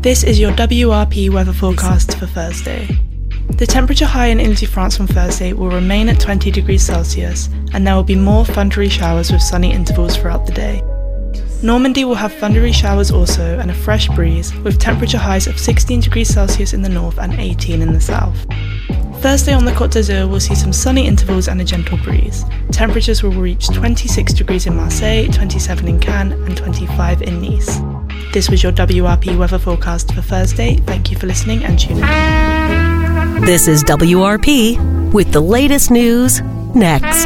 This is your WRP weather forecast for Thursday. The temperature high in Ile-de-France on Thursday will remain at 20 degrees Celsius, and there will be more thundery showers with sunny intervals throughout the day. Normandy will have thundery showers also and a fresh breeze, with temperature highs of 16 degrees Celsius in the north and 18 in the south. Thursday on the Côte d'Azur will see some sunny intervals and a gentle breeze. Temperatures will reach 26 degrees in Marseille, 27 in Cannes and 25 in Nice. This was your WRP weather forecast for Thursday. Thank you for listening and tuning in. This is WRP with the latest news next.